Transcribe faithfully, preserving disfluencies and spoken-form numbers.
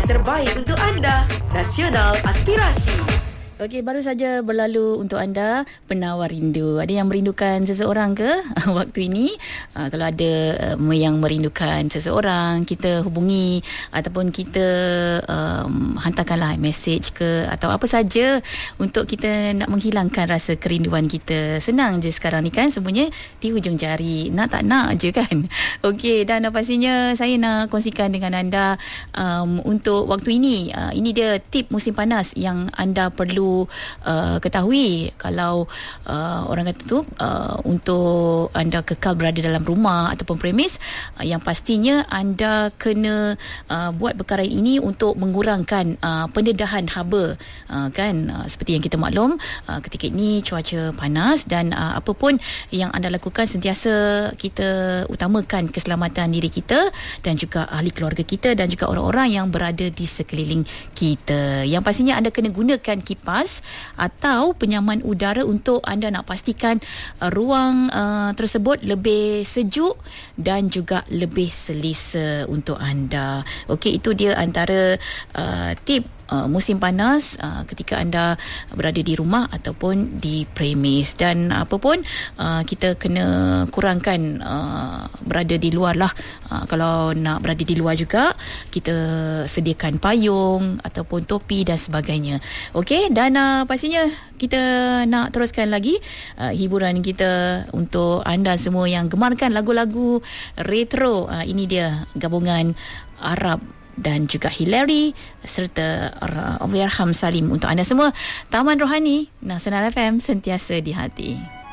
terbaik untuk anda. Nasional Aspirasi. Okey, baru saja berlalu untuk anda Penawar Rindu. Ada yang merindukan seseorang ke waktu ini? Uh, kalau ada um, yang merindukan seseorang, kita hubungi ataupun kita um, hantarkanlah mesej ke atau apa saja untuk kita nak menghilangkan rasa kerinduan kita. Senang je sekarang ni kan, semuanya di hujung jari. Nak tak nak je kan. Okey, dan pastinya saya nak kongsikan dengan anda um, untuk waktu ini. Uh, ini dia tip musim panas yang anda perlu Uh, ketahui. Kalau uh, orang kata tu uh, untuk anda kekal berada dalam rumah ataupun premis, uh, yang pastinya anda kena uh, buat perkara ini untuk mengurangkan uh, pendedahan haba, uh, kan, uh, seperti yang kita maklum, uh, ketika ini cuaca panas dan uh, apa pun yang anda lakukan, sentiasa kita utamakan keselamatan diri kita dan juga ahli keluarga kita dan juga orang-orang yang berada di sekeliling kita. Yang pastinya anda kena gunakan kipas atau penyaman udara untuk anda nak pastikan uh, ruang uh, tersebut lebih sejuk dan juga lebih selesa untuk anda. Okey, itu dia antara uh, tip Uh, musim panas uh, ketika anda berada di rumah ataupun di premis. Dan apa pun uh, kita kena kurangkan uh, berada di luar lah. Uh, kalau nak berada di luar juga, kita sediakan payung ataupun topi dan sebagainya. Okey, dan uh, pastinya kita nak teruskan lagi uh, hiburan kita untuk anda semua yang gemarkan lagu-lagu retro. Uh, ini dia gabungan Arab dan juga Hillary serta Allahyarham Salim untuk anda semua. Taman Rohani Nasional F M, sentiasa di hati.